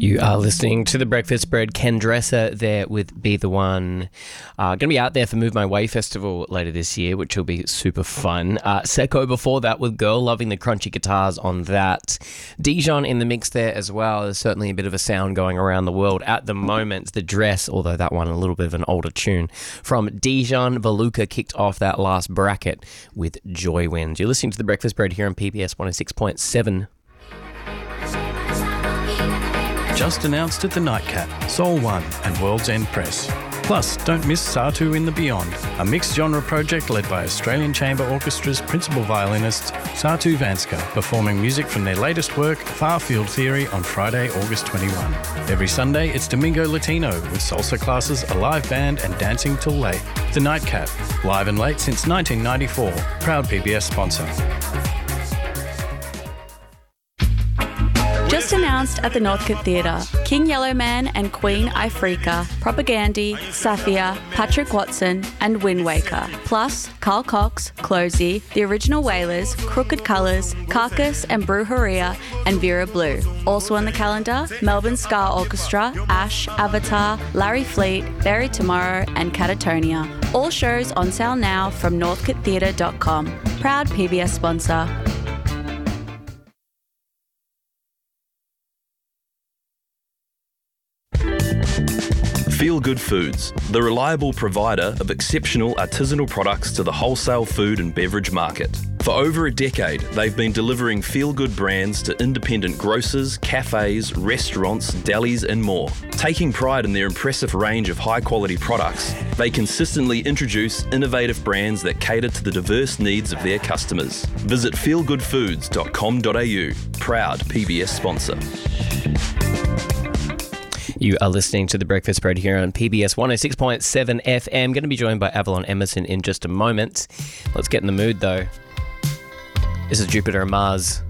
You are listening to The Breakfast Spread. Ken Dresser there with Be The One. Going to be out there for Move My Way Festival later this year, which will be super fun. Secco before that with Girl, loving the crunchy guitars on that. Dijon in the mix there as well. There's certainly a bit of a sound going around the world at the moment. The Dress, although that one a little bit of an older tune. From Dijon, Valuka kicked off that last bracket with Joy Winds. You're listening to The Breakfast Spread here on PBS 106.7. Just announced at the Nightcap, Soul One and World's End Press. Plus, don't miss Satu in the Beyond, a mixed-genre project led by Australian Chamber Orchestra's principal violinist, Satu Vanska, performing music from their latest work, Far Field Theory, on Friday, August 21. Every Sunday, it's Domingo Latino, with salsa classes, a live band and dancing till late. The Nightcap, live and late since 1994. Proud PBS sponsor. Just announced at the Northcote Theatre, King Yellowman and Queen Ifrika, Propagandhi, Safia, Patrick Watson and Wind Waker, plus Carl Cox, Closey, The Original Wailers, Crooked Colours, Carcass and Brujeria and Vera Blue. Also on the calendar, Melbourne Ska Orchestra, Ash, Avatar, Larry Fleet, Bury Tomorrow and Catatonia. All shows on sale now from northcotetheatre.com. Proud PBS sponsor. Feel Good Foods, the reliable provider of exceptional artisanal products to the wholesale food and beverage market. For over a decade, they've been delivering feel-good brands to independent grocers, cafes, restaurants, delis and more. Taking pride in their impressive range of high-quality products, they consistently introduce innovative brands that cater to the diverse needs of their customers. Visit feelgoodfoods.com.au, proud PBS sponsor. You are listening to The Breakfast Spread here on PBS 106.7 FM. Going to be joined by Avalon Emerson in just a moment. Let's get in the mood, though. This is Jupiter and Mars.